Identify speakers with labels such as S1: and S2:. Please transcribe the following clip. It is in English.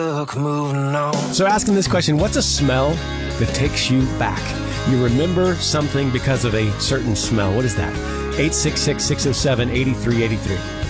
S1: Moving on.
S2: So asking this question, what's a smell that takes you back? You remember something because of a certain smell. What is that? 866-607-8383.